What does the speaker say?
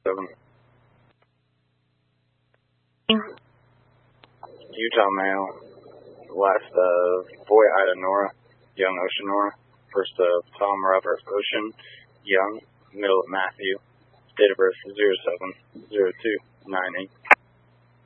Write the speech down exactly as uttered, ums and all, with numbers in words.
seven. Utah male. Last of Boy Ida Nora, young Ocean Nora. First of Tom Robert Ocean, young, middle of Matthew. Date of birth zero seven zero two nine eight.